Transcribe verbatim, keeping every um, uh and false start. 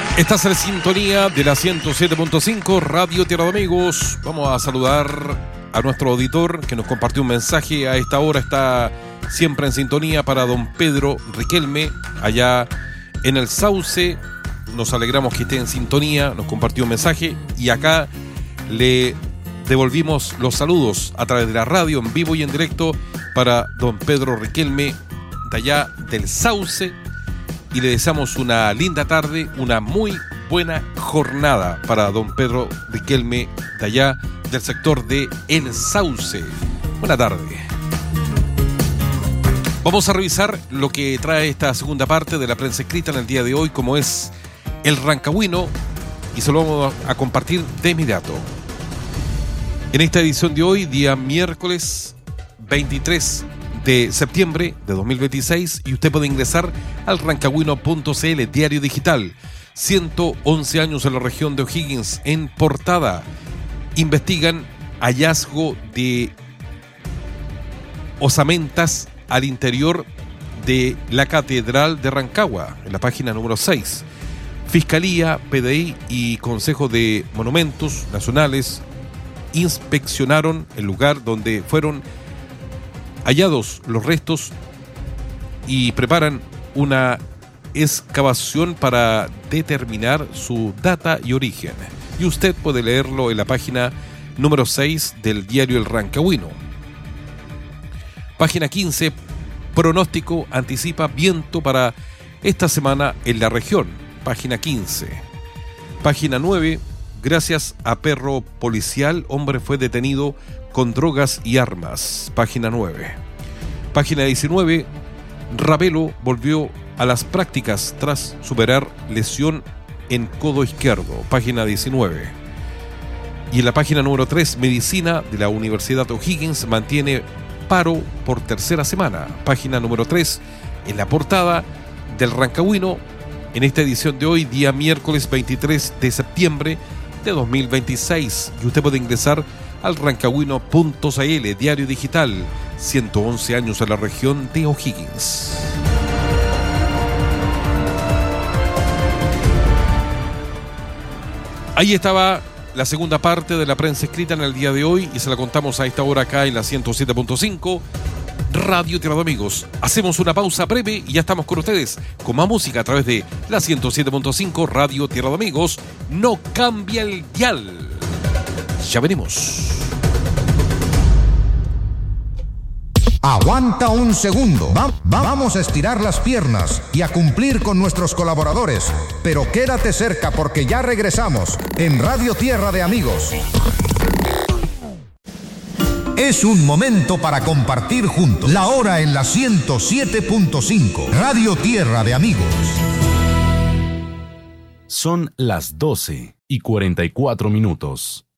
Estás en sintonía de la ciento siete punto cinco Radio Tierra de Amigos. Vamos a saludar a nuestro auditor que nos compartió un mensaje. A esta hora está siempre en sintonía para don Pedro Riquelme, allá en el Sauce. Nos alegramos que esté en sintonía, nos compartió un mensaje y acá le devolvimos los saludos a través de la radio en vivo y en directo para don Pedro Riquelme de allá del Sauce. Y le deseamos una linda tarde, una muy buena jornada para don Pedro Riquelme de allá del sector de El Sauce. Buena tarde. Vamos a revisar lo que trae esta segunda parte de la prensa escrita en el día de hoy, como es el Rancagüino, y se lo vamos a compartir de inmediato. En esta edición de hoy, día miércoles veintitrés de septiembre de dos mil veintiséis, y usted puede ingresar al rancagüino punto c l, diario digital. ciento once años en la región de O'Higgins. En portada, investigan hallazgo de osamentas al interior de la Catedral de Rancagua, en la página número seis. Fiscalía, P D I y Consejo de Monumentos Nacionales inspeccionaron el lugar donde fueron hallados los restos y preparan una excavación para determinar su data y origen. Y usted puede leerlo en la página número seis del diario El Rancagüino. Página quince, pronóstico anticipa viento para esta semana en la región. Página quince. Página nueve, gracias a perro policial, hombre fue detenido con drogas y armas. Página nueve. Página diecinueve, Ravelo volvió a las prácticas tras superar lesión en codo izquierdo. Página diecinueve. Y en la página número tres, medicina de la Universidad O'Higgins mantiene paro por tercera semana. Página número tres, en la portada del Rancagüino, en esta edición de hoy, día miércoles veintitrés de septiembre de dos mil veintiséis. Y usted puede ingresar al rancagüino punto c l, diario digital. ciento once años en la región de O'Higgins. Ahí estaba la segunda parte de la prensa escrita en el día de hoy y se la contamos a esta hora acá en la ciento siete punto cinco Radio Tierra de Amigos. Hacemos una pausa breve y ya estamos con ustedes con más música a través de la ciento siete punto cinco Radio Tierra de Amigos. No cambia el dial. Ya venimos. Aguanta un segundo. Va- vamos a estirar las piernas y a cumplir con nuestros colaboradores. Pero quédate cerca porque ya regresamos en Radio Tierra de Amigos. Es un momento para compartir juntos. La hora en la ciento siete punto cinco Radio Tierra de Amigos. Son las doce y cuarenta y cuatro minutos.